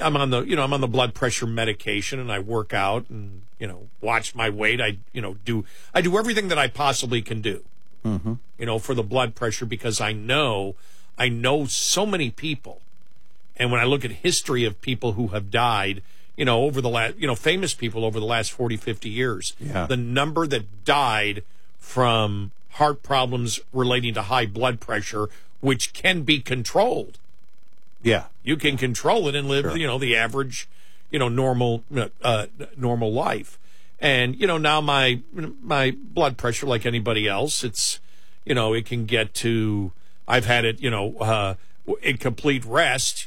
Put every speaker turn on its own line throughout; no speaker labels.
I'm on the blood pressure medication, and I work out and watch my weight. I do everything that I possibly can do, for the blood pressure, because I know so many people, and when I look at history of people who have died, over the last, famous people over the last 40, 50 years, the number that died from heart problems relating to high blood pressure, which can be controlled.
Yeah,
you can control it and live,
sure.
The average, normal life. And now my blood pressure, like anybody else, it's it can get to, I've had it in complete rest,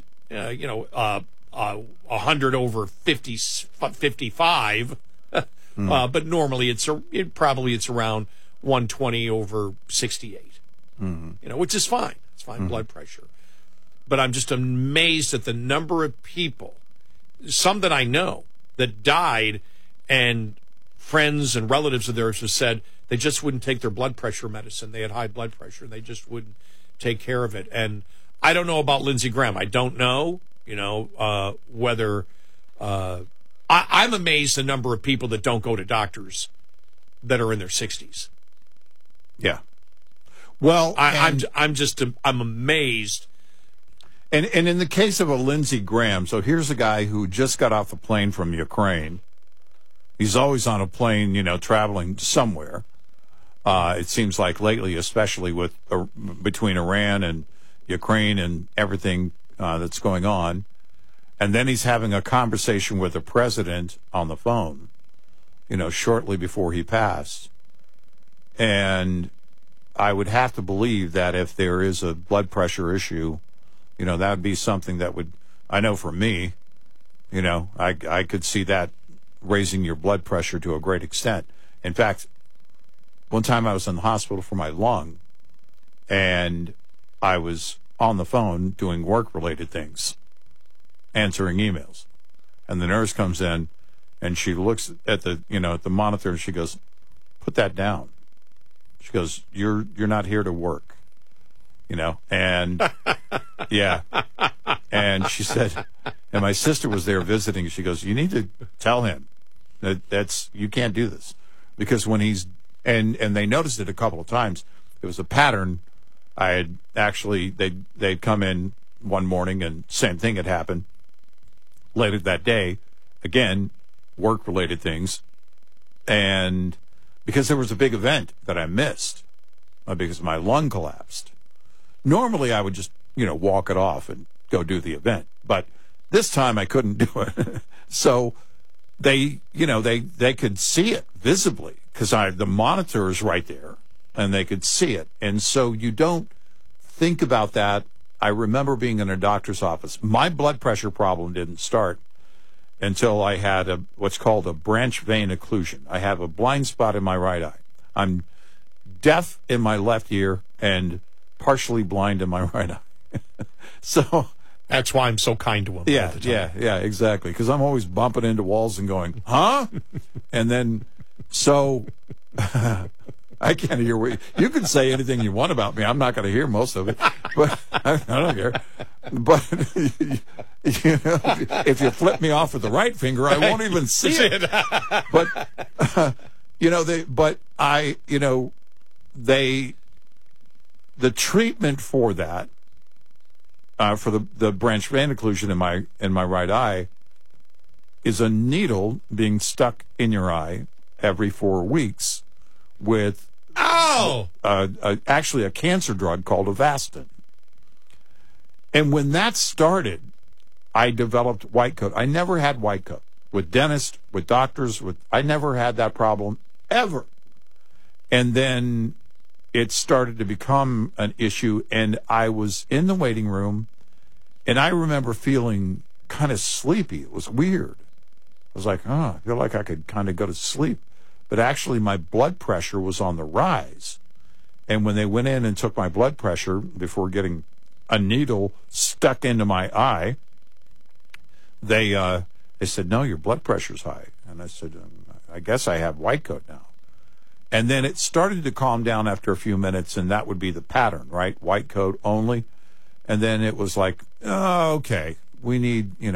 100 over 50, 55, but normally it's around 120 over 68, which is fine. It's fine blood pressure. But I'm just amazed at the number of people, some that I know, that died, and friends and relatives of theirs have said they just wouldn't take their blood pressure medicine. They had high blood pressure, and they just wouldn't take care of it. And I don't know about Lindsey Graham. I don't know, whether I'm amazed the number of people that don't go to doctors that are in their 60s.
Yeah. Well,
I'm amazed.
And in the case of a Lindsey Graham, so here's a guy who just got off a plane from Ukraine. He's always on a plane, traveling somewhere. It seems like lately, especially with between Iran and Ukraine and everything that's going on. And then he's having a conversation with the president on the phone, shortly before he passed. And I would have to believe that if there is a blood pressure issue, that would be something that would, I know for me, I could see that raising your blood pressure to a great extent. In fact, one time I was in the hospital for my lung, and I was on the phone doing work-related things, answering emails. And the nurse comes in, and she looks at the, at the monitor, and she goes, "Put that down." She goes, you're not here to work, and yeah. And she said, and my sister was there visiting. She goes, "You need to tell him that's you can't do this," because when he's, and they noticed it a couple of times. It was a pattern. I had actually, they'd come in one morning and same thing had happened. Later that day, again, work-related things. And because there was a big event that I missed because my lung collapsed. Normally, I would just, walk it off and go do the event. But this time I couldn't do it. So they could see it visibly because the monitor is right there and they could see it. And so you don't think about that. I remember being in a doctor's office. My blood pressure problem didn't start until I had what's called a branch vein occlusion. I have a blind spot in my right eye. I'm deaf in my left ear and partially blind in my right eye. So
that's why I'm so kind to him.
Yeah, exactly. Because I'm always bumping into walls and going, huh? And then, so I can't hear what you can say anything you want about me. I'm not going to hear most of it, but I don't care. But if you flip me off with the right finger, I won't even see it. But the treatment for that, for the branch vein occlusion in my right eye, is a needle being stuck in your eye every 4 weeks with actually a cancer drug called Avastin. And when that started, I developed white coat. I never had white coat with dentists, with doctors. I never had that problem ever. And then it started to become an issue, and I was in the waiting room, and I remember feeling kind of sleepy. It was weird. I was like, I feel like I could kind of go to sleep. But actually, my blood pressure was on the rise. And when they went in and took my blood pressure before getting a needle stuck into my eye, they said, "No, your blood pressure's high." And I said, "I guess I have white coat now." And then it started to calm down after a few minutes, and that would be the pattern, right? White coat only. And then it was like, oh, okay, we need,